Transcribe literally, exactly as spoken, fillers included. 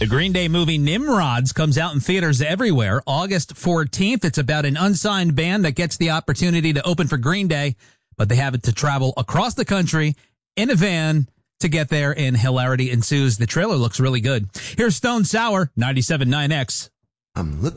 The Green Day movie Nimrods comes out in theaters everywhere August fourteenth. It's about an unsigned band that gets the opportunity to open for Green Day, but they have to travel across the country in a van to get there, and hilarity ensues. The trailer looks really good. Here's Stone Sour, ninety-seven point nine X. I'm looking.